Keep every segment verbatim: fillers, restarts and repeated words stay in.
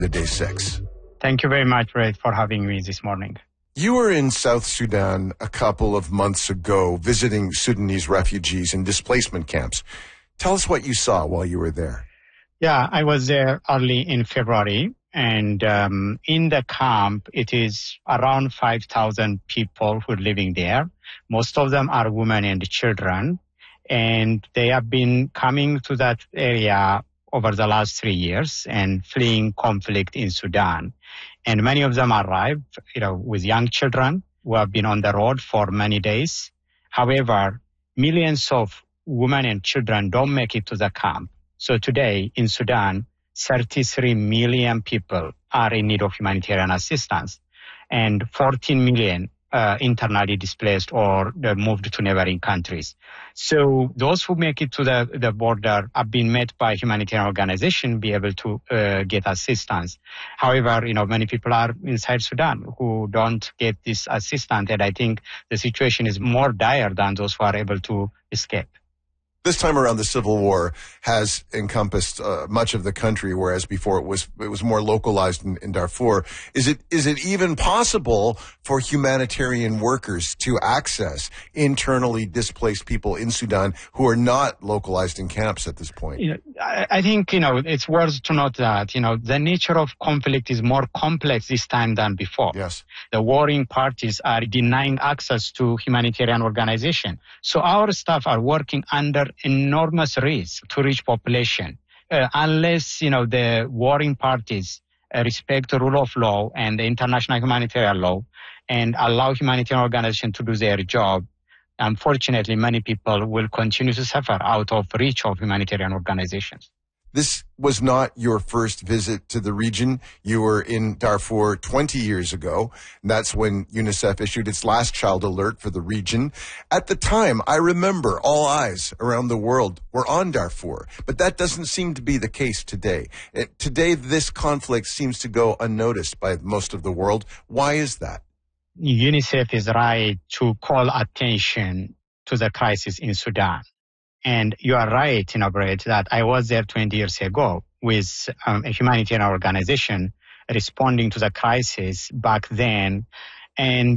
the Day six. Thank you very much, Ray, for having me this morning. You were in South Sudan a couple of months ago visiting Sudanese refugees in displacement camps. Tell us what you saw while you were there. Yeah, I was there early in February, and um, in the camp, it is around five thousand people who are living there. Most of them are women and children, and they have been coming to that area over the last three years and fleeing conflict in Sudan. And many of them arrived, you know, with young children who have been on the road for many days. However, millions of women and children don't make it to the camp. So today in Sudan, thirty-three million people are in need of humanitarian assistance, and fourteen million uh, internally displaced or uh, moved to neighboring countries. So those who make it to the, the border have been met by humanitarian organizations, be able to uh, get assistance. However, you know, many people are inside Sudan who don't get this assistance, and I think the situation is more dire than those who are able to escape. This time around, the civil war has encompassed uh, much of the country, whereas before it was it was more localized in, in Darfur. Is it is it even possible for humanitarian workers to access internally displaced people in Sudan who are not localized in camps at this point? You know, I, I think you know it's worth to note that you know the nature of conflict is more complex this time than before. Yes, the warring parties are denying access to humanitarian organizations, so our staff are working under enormous risk to reach population uh, unless you know the warring parties uh, respect the rule of law and the international humanitarian law and allow humanitarian organizations to do their job. Unfortunately, many people will continue to suffer out of reach of humanitarian organizations. This was not your first visit to the region. You were in Darfur twenty years ago. And that's when UNICEF issued its last child alert for the region. At the time, I remember all eyes around the world were on Darfur, but that doesn't seem to be the case today. It, today, this conflict seems to go unnoticed by most of the world. Why is that? UNICEF is right to call attention to the crisis in Sudan. And you are right, you know, Brett, that I was there twenty years ago with um, a humanitarian organization responding to the crisis back then. And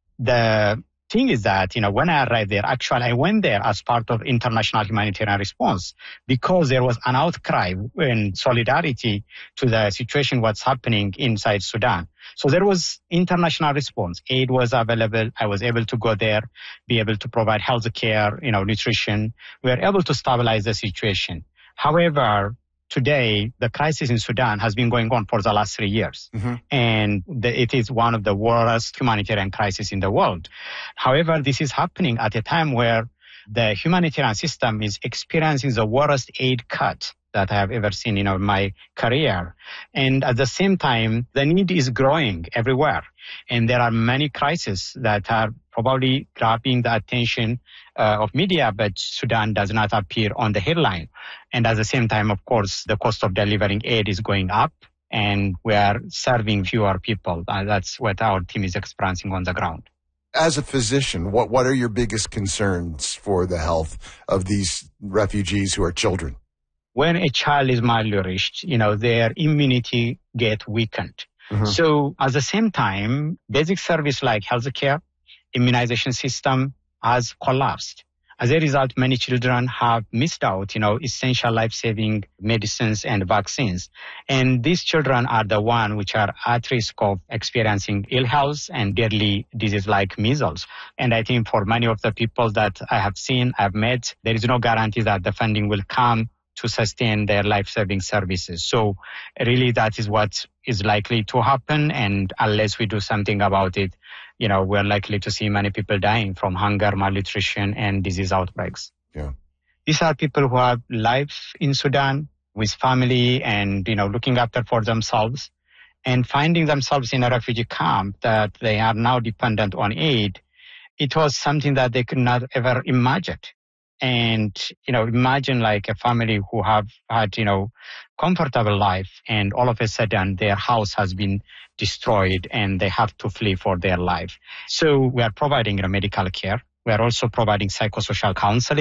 the thing is that, you know, when I arrived there, actually, I went there as part of international humanitarian response because there was an outcry and solidarity to the situation, what's happening inside Sudan. So there was international response. Aid was available. I was able to go there, be able to provide health care, you know, nutrition. We were able to stabilize the situation. However, today, the crisis in Sudan has been going on for the last three years, mm-hmm. and the, it is one of the worst humanitarian crises in the world. However, this is happening at a time where the humanitarian system is experiencing the worst aid cut that I have ever seen, you know, in my career. And at the same time, the need is growing everywhere. And there are many crises that are probably grabbing the attention uh, of media, but Sudan does not appear on the headline. And at the same time, of course, the cost of delivering aid is going up, and we are serving fewer people. Uh, that's what our team is experiencing on the ground. As a physician, what, what are your biggest concerns for the health of these refugees who are children? When a child is malnourished, you know, their immunity gets weakened. Mm-hmm. So at the same time, basic service like healthcare, immunization system has collapsed. As a result, many children have missed out, you know, essential life-saving medicines and vaccines. And these children are the ones which are at risk of experiencing ill health and deadly disease like measles. And I think for many of the people that I have seen, I've met, there is no guarantee that the funding will come to sustain their life-saving services. So really that is what is likely to happen. And unless we do something about it, you know, we're likely to see many people dying from hunger, malnutrition, and disease outbreaks. Yeah. These are people who have life in Sudan with family and, you know, looking after for themselves and finding themselves in a refugee camp that they are now dependent on aid. It was something that they could not ever imagine. And, you know, imagine like a family who have had, you know, comfortable life and all of a sudden their house has been destroyed and they have to flee for their life. So we are providing, you know, medical care. We are also providing psychosocial counseling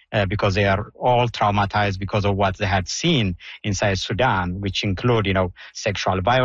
uh, because they are all traumatized because of what they had seen inside Sudan, which include, you know, sexual violence.